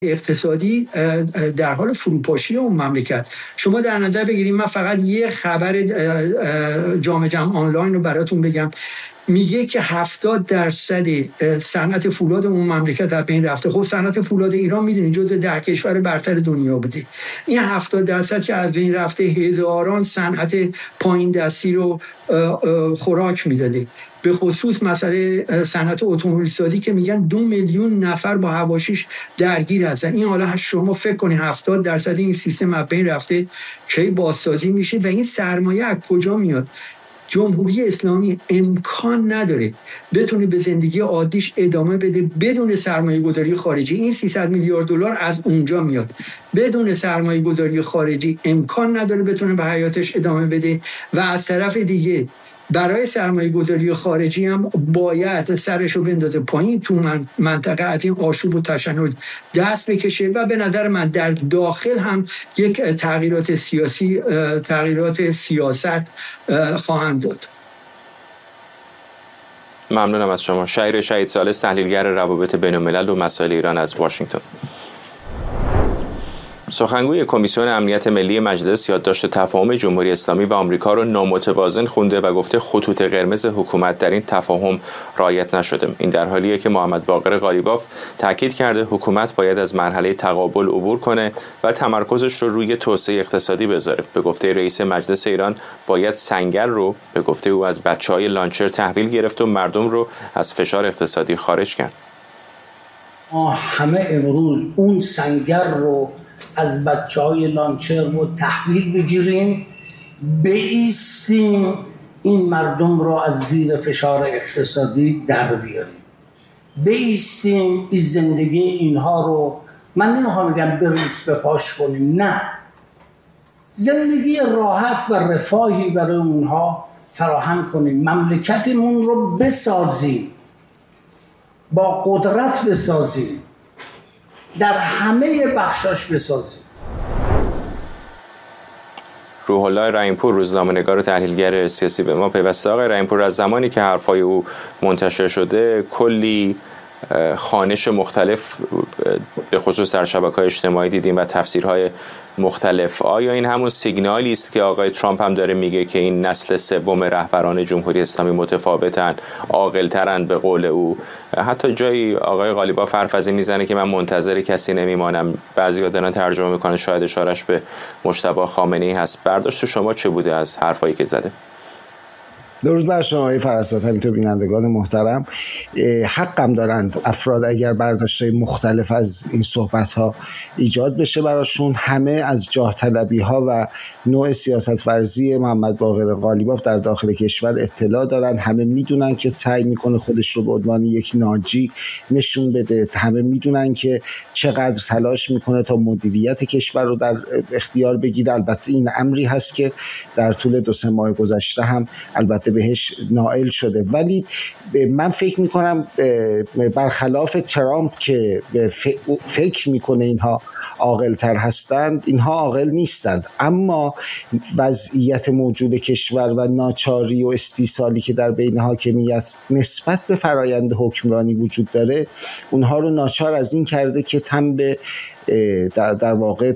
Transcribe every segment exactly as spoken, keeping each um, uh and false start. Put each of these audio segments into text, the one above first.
اقتصادی در حال فروپاشی اون مملکت. شما در نظر بگیرید، من فقط یه خبر جام جم آنلاین رو براتون بگم، میگه که هفتاد درصد صنعت فولاد اون مملکت از بین رفته. خب صنعت فولاد ایران میدونید جزو ده کشور برتر دنیا بوده. این هفتاد درصد که از بین رفته هزاران صنعت پایین دستی رو خوراک میداده. به خصوص مسئله صنعت اتومبیل سازی که میگن دو میلیون نفر با حواشیش درگیر هستن. این حالا شما فکر کنید هفتاد درصد این سیستم از بین رفته کی بازسازی میشه و این سرمایه از کجا میاد؟ جمهوری اسلامی امکان نداره بتونه به زندگی عادیش ادامه بده بدون سرمایه گذاری خارجی. این سیصد میلیارد دلار از اونجا میاد. بدون سرمایه گذاری خارجی امکان نداره بتونه به حیاتش ادامه بده و از طرف دیگه برای سرمایه گذاری خارجی هم باید سرشو بندازه پایین، تو منطقه از این آشوب و تشنج دست بکشه و به نظر من در داخل هم یک تغییرات سیاسی تغییرات سیاست خواهند داد. ممنونم از شما. شهیر شهید ثالث، تحلیلگر روابط بین الملل و مسائل ایران از واشنگتن. سخنگوی کمیسیون امنیت ملی مجلس یادداشت تفاهم جمهوری اسلامی و آمریکا را نامتوازن خونده و گفته خطوط قرمز حکومت در این تفاهم رعایت نشده. این در حالیه که محمد باقر قالیباف تاکید کرده حکومت باید از مرحله تقابل عبور کنه و تمرکزش رو روی توسعه اقتصادی بذاره. به گفته رئیس مجلس ایران باید سنگر رو به گفته او از بچهای لانچر تحویل گرفت و مردم رو از فشار اقتصادی خارج کرد. ما همه امروز اون سنگر رو از بچهای لانچر رو تحویل بگیریم، بایستیم این مردم رو از زیر فشار اقتصادی در بیاریم، بایستیم این زندگی اینها رو، من نمیخوام بگم بریز به پاش کنیم، نه، زندگی راحت و رفاهی برای اونها فراهم کنیم، مملکتمون رو بسازیم، با قدرت بسازیم، در همه بخشاش بسازیم. روح الله رحیم‌پور، روزنامه‌نگار و تحلیلگر سیاسی، به ما پیوسته. آقای رحیم‌پور، از زمانی که حرفای او منتشر شده کلی خوانش مختلف به خصوص در شبکه‌های اجتماعی دیدیم و تفسیرهای مختلف. آیا این همون سیگنالی است که آقای ترامپ هم داره میگه که این نسل سوم رهبران جمهوری اسلامی متفاوتن، عاقل‌ترن به قول او؟ حتی جایی آقای قالیباف حرف از این میزنه که من منتظر کسی نمیمانم. بعضی‌ها دارن ترجمه میکنن شاید اشارهش به مجتبی خامنه‌ای هست. برداشت شما چه بوده از حرفایی که زده؟ درود بر شما آقای فرستاد، همینطور بینندگان محترم. حقم دارند افراد اگر برداشت‌های مختلف از این صحبت‌ها ایجاد بشه براشون. همه از جاه طلبی‌ها و نوع سیاست ورزی محمد باقر قالیباف در داخل کشور اطلاع دارن. همه میدونن که سعی میکنه خودش رو به عنوان یک ناجی نشون بده. همه میدونن که چقدر تلاش میکنه تا مدیریت کشور رو در اختیار بگیره. البته این امری هست که در طول دو سه ماه گذشته هم البته بهش نائل شده، ولی من فکر میکنم برخلاف ترامپ که فکر میکنه اینها عاقل‌تر هستند، اینها عاقل نیستند، اما وضعیت موجود کشور و ناچاری و استیصالی که در بین حاکمیت نسبت به فرایند حکمرانی وجود داره اونها رو ناچار از این کرده که تن به در, در واقع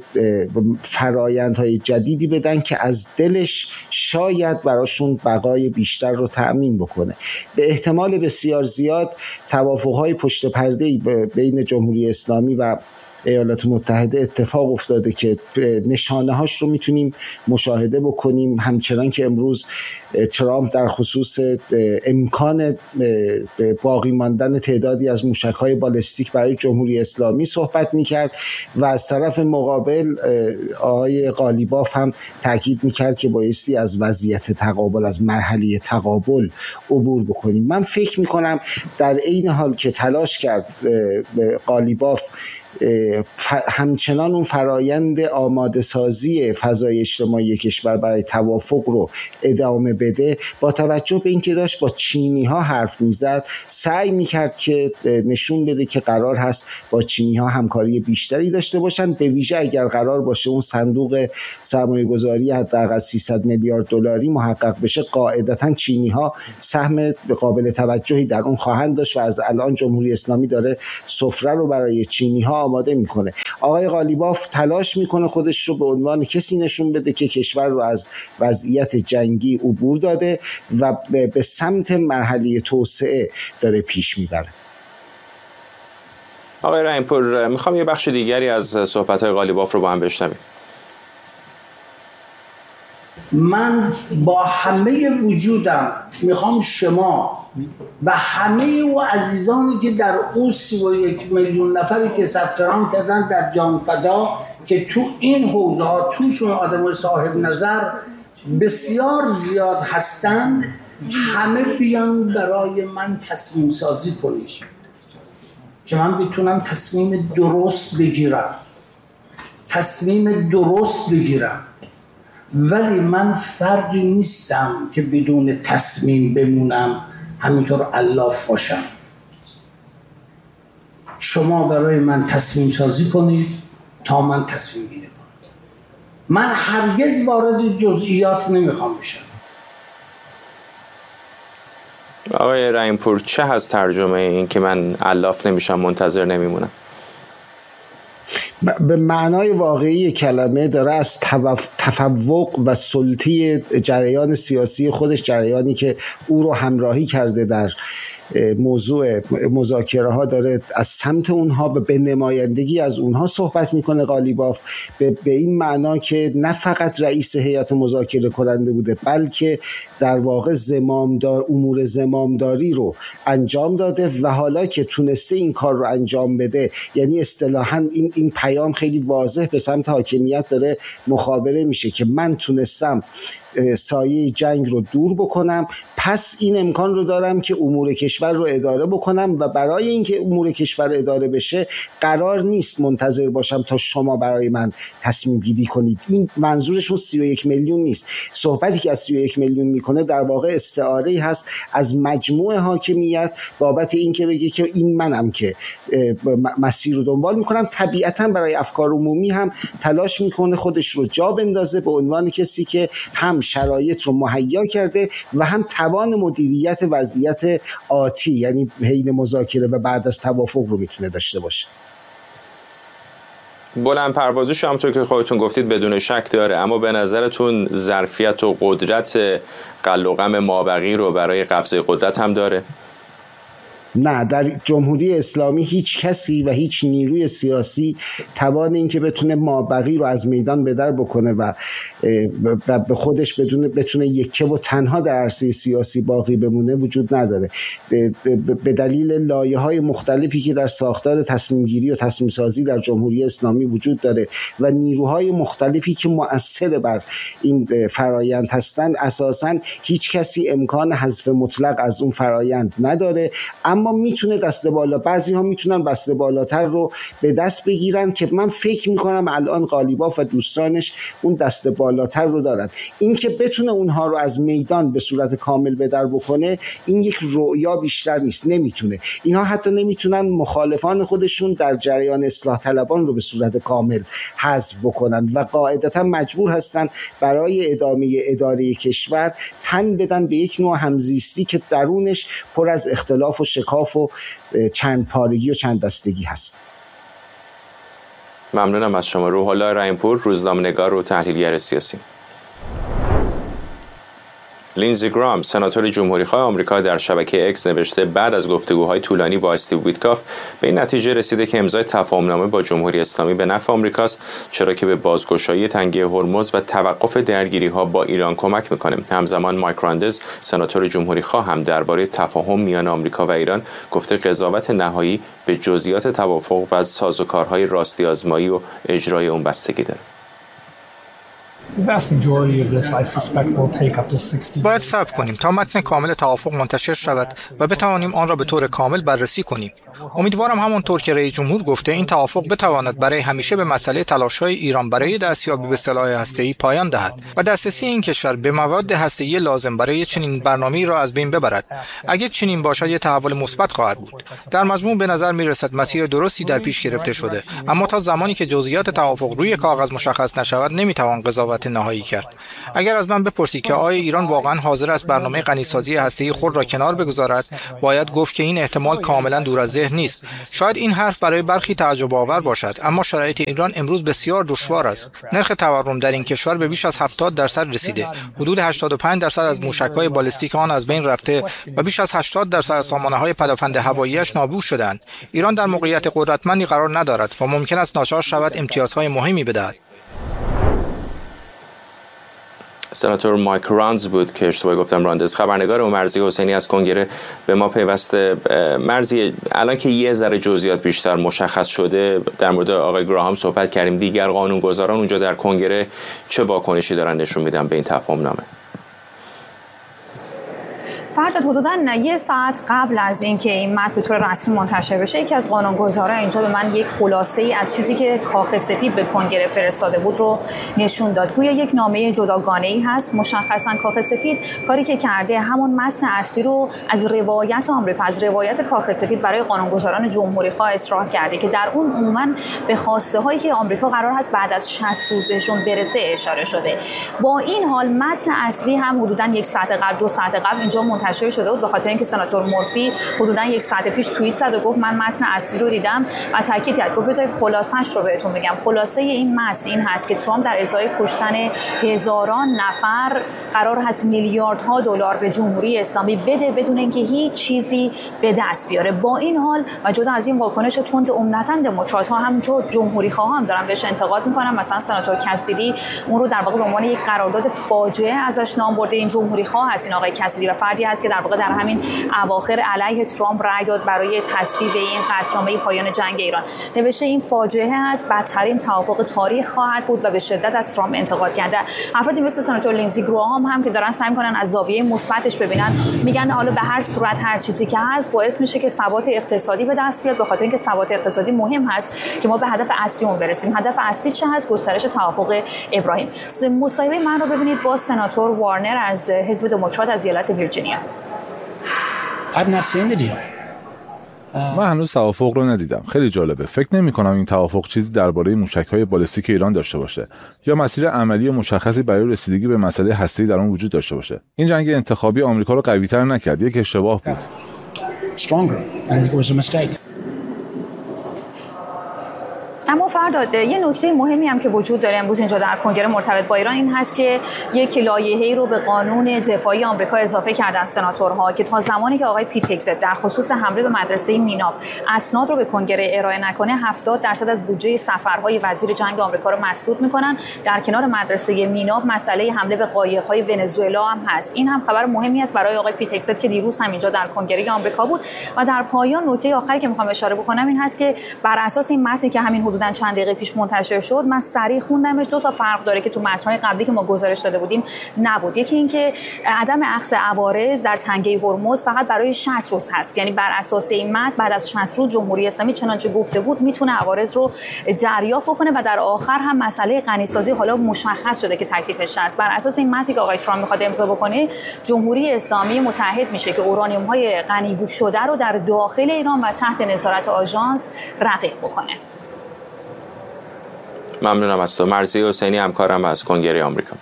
فرایندهای جدیدی بدن که از دلش شاید براشون بقای بیشتر رو تأمین بکنه. به احتمال بسیار زیاد توافقهای پشت پرده‌ای بین جمهوری اسلامی و ایالات متحده اتفاق افتاده که نشانه هاش رو میتونیم مشاهده بکنیم، همچنان که امروز ترامپ در خصوص امکان باقی ماندن تعدادی از موشک‌های بالستیک برای جمهوری اسلامی صحبت میکرد و از طرف مقابل آقای قالیباف هم تاکید میکرد که بایستی از وضعیت تقابل، از مرحله تقابل عبور بکنیم. من فکر میکنم در عین حال که تلاش کرد قالیباف همچنان اون فرایند آماده سازی فضای اجتماعی کشور برای توافق رو ادامه بده، با توجه به اینکه داشت با چینی ها حرف میزد سعی میکرد که نشون بده که قرار هست با چینی ها همکاری بیشتری داشته باشن، به ویژه اگر قرار باشه اون صندوق سرمایه گذاری حداقل سیصد میلیارد دلاری محقق بشه، قاعدتا چینی ها سهم قابل توجهی در اون خواهند داشت و از الان جمهوری اسلامی داره سفره رو برای چینی ها آماده میکنه. آقای قالیباف تلاش میکنه خودش رو به عنوان کسی نشون بده که کشور رو از وضعیت جنگی عبور داده و به سمت مرحله توسعه داره پیش میبره. آقای رحیم‌پور، میخوام یه بخش دیگری از صحبت‌های قالیباف رو با هم بشنویم. من با همه وجودم میخوام شما و همه او عزیزانی که در او سی و یک میلیون نفری که ثبت نام کردن در جان فدا که تو این حوزه ها توشون آدم صاحب نظر بسیار زیاد هستند، همه بیان برای من تصمیم سازی کنید که من بتونم تصمیم درست بگیرم تصمیم درست بگیرم ولی من فردی نیستم که بدون تصمیم بمونم، همینطور علاف باشم. شما برای من تصمیم سازی کنید تا من تصمیم گیری کنم. من هرگز وارد جزئیات نمیخوام بشم. آقای رحیم‌پور، چه هست ترجمه این که من علاف نمیشم، منتظر نمیمونم؟ به معنای واقعی کلمه داره از تفوق و سلطه جریان سیاسی خودش، جریانی که او رو همراهی کرده در موضوع مذاکره ها، داره از سمت اونها و به نمایندگی از اونها صحبت میکنه. قالیباف به, به این معنا که نه فقط رئیس هیئت مذاکره کننده بوده بلکه در واقع زمامدار امور زمامداری رو انجام داده و حالا که تونسته این کار رو انجام بده، یعنی اصطلاحاً این این پیام خیلی واضح به سمت حاکمیت داره مخابره میشه که من تونستم سایه جنگ رو دور بکنم، پس این امکان رو دارم که امور کشور رو اداره بکنم و برای اینکه امور کشور اداره بشه قرار نیست منتظر باشم تا شما برای من تصمیم گیری کنید. این منظورشون سی و یک میلیون نیست. صحبتی که از سی و یک میلیون میکنه در واقع استعاره‌ای هست از مجموع حاکمیت بابت اینکه بگه که این منم که مسیر رو دنبال میکنم. طبیعتاً برای افکار عمومی هم تلاش میکنه خودش رو جا بندازه به عنوان کسی که هم شرایط رو مهیا کرده و هم توان مدیریت وضعیت آتی، یعنی حین مذاکره و بعد از توافق رو میتونه داشته باشه. بلند پروازیش همونطور که خودتون گفتید بدون شک داره، اما به نظرتون ظرفیت و قدرت قل و قم مابقی رو برای قبضه قدرت هم داره؟ نه، در جمهوری اسلامی هیچ کسی و هیچ نیروی سیاسی توان این که بتونه مابقی رو از میدان به در بکنه و به خودش بدونه بتونه یکه و تنها در عرصه سیاسی باقی بمونه وجود نداره. به دلیل لایه‌های مختلفی که در ساختار تصمیم گیری و تصمیم سازی در جمهوری اسلامی وجود داره و نیروهای مختلفی که مؤثر بر این فرایند هستند، اساساً هیچ کسی امکان حذف مطلق از اون فرایند نداره. اما میتونه دست بالا، بعضی ها میتونن دست بالاتر رو به دست بگیرن که من فکر میکنم الان قالیباف و دوستانش اون دست بالاتر رو دارن. این که بتونه اونها رو از میدان به صورت کامل به در بکنه این یک رؤیا بیشتر نیست، نمیتونه. اینها حتی نمیتونن مخالفان خودشون در جریان اصلاح طلبان رو به صورت کامل حذف بکنن و قاعدتا مجبور هستن برای ادامه اداره کشور تن بدن به یک نوع همزیستی که درونش پر از اختلاف و شکاف و چند پارگی و چند دستگی هست. ممنونم از شما. روح الله رحیم‌پور، روزنامه‌نگار و تحلیلگر سیاسی. لینزی گرام، سناتور جمهوریخواه آمریکا، در شبکه اکس نوشته بعد از گفتگوهای طولانی با استیو ویتکاف به این نتیجه رسیده که امضای تفاهمنامه با جمهوری اسلامی به نفع آمریکاست، چرا که به بازگشایی تنگه هرمز و توقف درگیری‌ها با ایران کمک می‌کنه. همزمان مایک راندز، سناتور جمهوریخواه، هم درباره تفاهم میان آمریکا و ایران گفته قضاوت نهایی به جزئیات توافق و سازوکارهای راستی آزمایی و اجرای اون بستگی داره. باید صبر کنیم تا متن کامل توافق منتشر شود و بتوانیم آن را به طور کامل بررسی کنیم. امیدوارم همانطور که رئیس جمهور گفته این توافق بتواند برای همیشه به مسئله تلاش‌های ایران برای دستیابی به سلاح هسته‌ای پایان دهد و دسترسی این کشور به مواد هسته‌ای لازم برای چنین برنامه‌ای را از بین ببرد. اگر چنین باشد یک تحول مثبت خواهد بود. در مجموع به نظر می‌رسد مسیر درستی در پیش گرفته شده، اما تا زمانی که جزئیات توافق روی کاغذ مشخص نشود نمی‌توان قضاوت موقعیت نهایی کرد. اگر از من بپرسید که آیا ایران واقعا حاضر است برنامه غنیسازی هسته‌ای خود را کنار بگذارد، باید گفت که این احتمال کاملا دور از ذهن نیست. شاید این حرف برای برخی تعجب آور باشد، اما شرایط ایران امروز بسیار دشوار است. نرخ تورم در این کشور به بیش از هفتاد درصد رسیده. حدود هشتاد و پنج درصد از موشک‌های بالستیک آن از بین رفته و بیش از هشتاد درصد از سامانه‌های پدافند هوایی‌اش نابود شدند. ایران در موقعیت قدرتمندی قرار ندارد و ممکن است ناچار شود امتیازهای مهمی بدهد. سناتور مایک رانز بود که اشتباه گفتم راندز. خبرنگار و مرضی حسینی از کنگره به ما پیوسته. مرضی، الان که یه ذره جزئیات بیشتر مشخص شده در مورد آقای گراهام صحبت کردیم، دیگر قانونگذاران اونجا در کنگره چه واکنشی دارن نشون میدن به این تفاهم نامه؟ فردا حدوداً یه ساعت قبل از اینکه این متن به طور رسمی منتشر بشه، یکی از قانونگذارا اینجا به من یک خلاصه‌ای از چیزی که کاخ سفید به کنگره فرستاده بود رو نشون داد. گویا یک نامه جداگانه‌ای هست. مشخصاً کاخ سفید کاری که کرده همون متن اصلی رو از روایت آمریکا، از روایت کاخ سفید برای قانونگذاران جمهوری‌خواه اصلاح کرده که در اون عموماً به خواسته‌هایی که آمریکا قرار هست بعد از شصت روز بهشون برسه اشاره شده. با این حال متن اصلی هم حدوداً یک ساعت قبل، دو ساعت قبل اینجا منتشر شده بود، به خاطر اینکه سناتور مورفی حدوداً یک ساعت پیش توییت زد و گفت من متن اصلی رو دیدم و تاکید کرد. گفت بذارید خلاصه‌اش رو بهتون بگم. خلاصه این متن این هست که ترامپ در ازای کشتن هزاران نفر قرار هست میلیاردها دلار به جمهوری اسلامی بده بدون اینکه هیچ چیزی به دست بیاره. با این حال و جدا از این واکنش تند عمدتاً دموکرات‌ها هم جو جمهوری خواها هم دارن بهش انتقاد میکنن. مثلا سناتور کسیدی اون رو در واقع به عنوان یک قرارداد فاجعه ازش نام برده. این جمهوری خواه هست این آقای کسیدی و فردی هست که در واقع در همین اواخر علیه ترامپ رأی داد برای تصویب این قطعنامه پایان جنگ ایران. نوشته این فاجعه است، بدترین توافق تاریخ خواهد بود و به شدت از ترامپ انتقاد کرده. افرادی مثل سناتور لینزی گراهام هم که دارن سعی می‌کنن از زاویه مثبتش ببینن، میگن حالا به هر صورت هر چیزی که هست باعث میشه که ثبات اقتصادی به دست بیاد، به خاطر اینکه ثبات اقتصادی مهم هست که ما به هدف اصلیمون برسیم. هدف اصلی چه هست؟ گسترش توافق ابراهیم. مصاحبه من رو ببینید با سناتور وارنر از حزب دموکرات از ایالت ویرجینیا. I've not seen the deal. من هنوز توافق رو ندیدم. خیلی جالبه. فکر نمی کنم این توافق چیزی درباره موشک‌های بالستیک ایران داشته باشه یا مسیر عملی مشخصی برای رسیدگی به مسئله هسته‌ای در آن وجود داشته باشه. این جنگ انتخابی آمریکا رو قوی‌تر نکرد، یک اشتباه بود. Stronger. I think it was a mistake. اما فرداد یه نکته مهمی هم که وجود داره امروز اینجا در کنگره مرتبط با ایران این هست که یک لایحه‌ای رو به قانون دفاعی آمریکا اضافه کردن سناتورها که تا زمانی که آقای پیت هگزت در خصوص حمله به مدرسه میناب اسناد رو به کنگره ارائه نکنه هفتاد درصد از بودجه سفرهای وزیر جنگ آمریکا رو مسدود میکنن. در کنار مدرسه میناب مسئله حمله به قایق‌های ونزوئلا هم هست. این هم خبر مهمی است برای آقای پیت هگزت که دیروز هم اینجا در کنگره آمریکا بود. و در پایان نکته آخری که میخوام اشاره بکنم این هست که بر اساس این متنی که همین حدوداً چند دقیقه پیش منتشر شد من سریع خوندمش، دو تا فرق داره که تو متن‌های قبلی که ما گزارش داده بودیم نبود. یکی این که عدم اخذ عوارض در تنگه هرمز فقط برای شصت روز هست، یعنی بر اساس این متن بعد از شصت روز جمهوری اسلامی چنانچه گفته بود میتونه عوارض رو دریافت کنه و در آخر هم مسئله غنیسازی حالا مشخص شده که تکلیفش هست. بر اساس این متنی که آقای ترامپ میخواد امضا بکنه جمهوری اسلامی متحد میشه که اورانیوم‌های غنی شده رو در داخل ایران و تحت نظارت آژانس رقیق بکنه. ممنونم از تو. مرضی حسینی همکارم از کنگره آمریکا.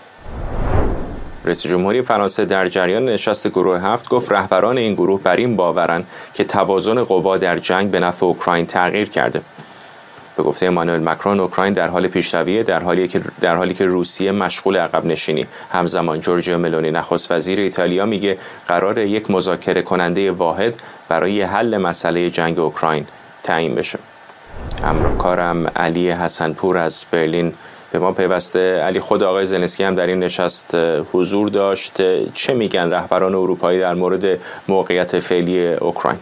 رئیس جمهوری فرانسه در جریان نشست گروه هفت گفت رهبران این گروه بر این باورند که توازن قوا در جنگ به نفع اوکراین تغییر کرده. به گفته امانوئل مکرون اوکراین در حال پیشرویه در حالی که در حالی که روسیه مشغول عقب نشینی. همزمان جورجیا ملونی نخست وزیر ایتالیا میگه قرار یک مذاکره کننده واحد برای حل مسئله جنگ اوکراین تعیین بشه. همکارم علی حسنپور از برلین به ما پیوسته. علی، خود آقای زلنسکی هم در این نشست حضور داشت. چه میگن رهبران اروپایی در مورد موقعیت فعلی اوکراین؟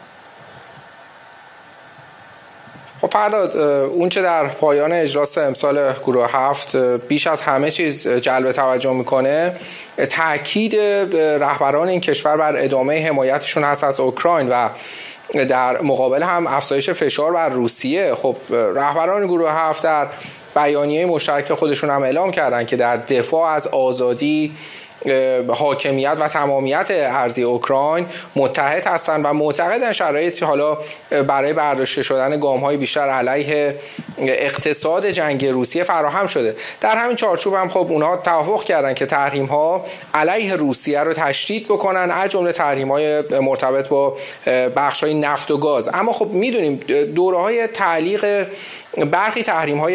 خب فرداد، اون چه در پایان اجلاس امسال گروه هفت بیش از همه چیز جلب توجه میکنه تأکید رهبران این کشور بر ادامه حمایتشون هست از اوکراین و در مقابل هم افزایش فشار بر روسیه. خب رهبران گروه هفت در بیانیه مشترک خودشون هم اعلام کردن که در دفاع از آزادی حاکمیت و تمامیت ارضی اوکراین متحد هستند و معتقدن شرایط حالا برای برداشته شدن گام‌های بیشتر علیه اقتصاد جنگ روسیه فراهم شده. در همین چارچوب هم خب اونها توافق کردن که تحریم‌ها علیه روسیه رو تشدید بکنن، از جمله تحریم‌های مرتبط با بخش‌های نفت و گاز. اما خب میدونیم دوره‌های تعلیق برخی تحریم‌های